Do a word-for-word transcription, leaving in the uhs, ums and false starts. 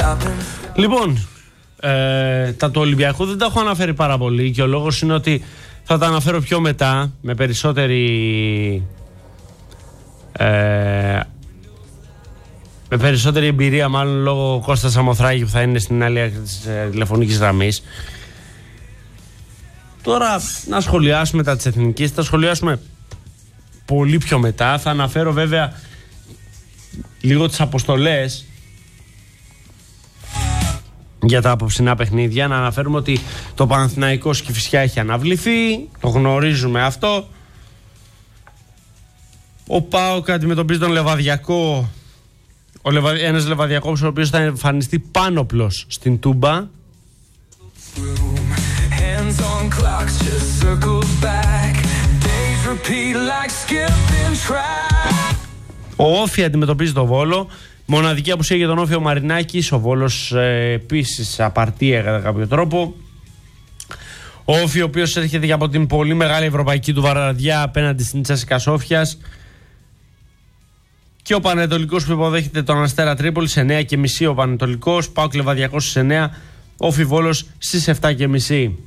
Λοιπόν, ε, τα του Ολυμπιακού δεν τα έχω αναφέρει πάρα πολύ και ο λόγος είναι ότι θα τα αναφέρω πιο μετά με περισσότερη ε, με περισσότερη εμπειρία, μάλλον λόγω Κώστα Σαμοθράκη που θα είναι στην άλλη άκρη της ε, τηλεφωνικής γραμμής. Τώρα να σχολιάσουμε τα της Εθνικής, θα σχολιάσουμε πολύ πιο μετά. Θα αναφέρω βέβαια λίγο τις αποστολές για τα απόψινά παιχνίδια. Να αναφέρουμε ότι το Παναθηναϊκός Κηφισιά έχει αναβληθεί, το γνωρίζουμε αυτό. Ο ΠΑΟΚ αντιμετωπίζει τον Λεβαδιακό, ο Λεβα... ένας Λεβαδιακός ο οποίος θα εμφανιστεί πάνωπλος στην Τούμπα. Ο Όφι αντιμετωπίζει τον Βόλο. Μοναδική απουσία για τον Όφι ο Μαρινάκης. Ο Βόλος ε, επίσης απαρτία κατά κάποιο τρόπο. Ο Όφι ο οποίος έρχεται και από την πολύ μεγάλη ευρωπαϊκή του βαραδιά απέναντι στην Τσέσικα Σόφιας. Και ο Πανετολικός που υποδέχεται τον Αστέρα Τρίπολης εννιά και μισή ο Πανετολικός. ΠΑΟΚ Λεβαδιακός στις εννιά. Όφι Βόλος στις επτά και μισή.